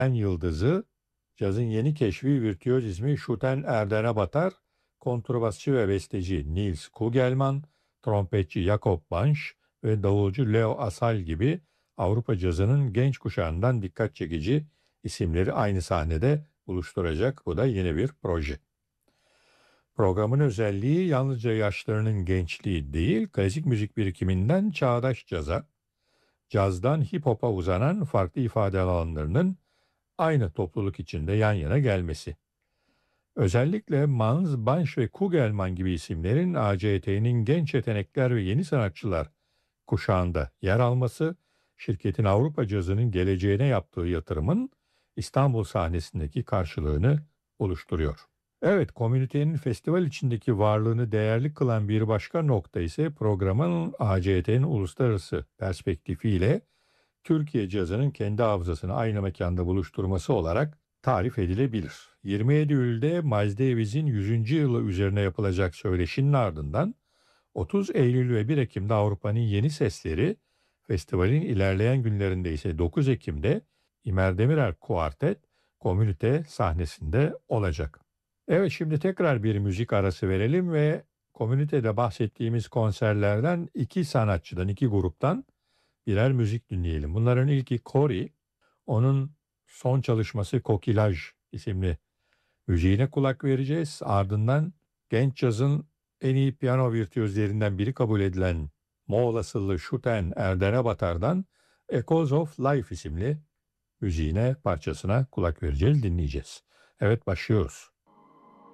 En yıldızı, cazın yeni keşfi virtüöz ismi Şuten Erdenebatar, kontrbasçı ve besteci Nils Kugelman, trompetçi Jakob Bansch ve davulcu Leo Asal gibi Avrupa cazının genç kuşağından dikkat çekici isimleri aynı sahnede buluşturacak. Bu da yeni bir proje. Programın özelliği yalnızca yaşlarının gençliği değil, klasik müzik birikiminden çağdaş caza, cazdan hip hop'a uzanan farklı ifade alanlarının aynı topluluk içinde yan yana gelmesi. Özellikle Manz, Banş ve Kugelman gibi isimlerin ACT'nin genç yetenekler ve yeni sanatçılar kuşağında yer alması, şirketin Avrupa cazının geleceğine yaptığı yatırımın İstanbul sahnesindeki karşılığını oluşturuyor. Evet, komünitenin festival içindeki varlığını değerli kılan bir başka nokta ise programın ACT'nin uluslararası perspektifiyle Türkiye cazının kendi hafızasını aynı mekanda buluşturması olarak tarif edilebilir. 27 Eylül'de Miles Davis'in 100. yılı üzerine yapılacak söyleşinin ardından 30 Eylül ve 1 Ekim'de Avrupa'nın yeni sesleri, festivalin ilerleyen günlerinde ise 9 Ekim'de İmer Demirer Kuartet komünite sahnesinde olacak. Evet, şimdi tekrar bir müzik arası verelim ve komünitede bahsettiğimiz konserlerden iki sanatçıdan, iki gruptan birer müzik dinleyelim. Bunların ilki Cory, onun son çalışması Kokilaj isimli müziğine kulak vereceğiz. Ardından genç cazın en iyi piyano virtüözlerinden biri kabul edilen Moğol asıllı Şuten Erdenebatar'dan Echoes of Life isimli müziğine, parçasına kulak vereceğiz, dinleyeceğiz. Evet, başlıyoruz.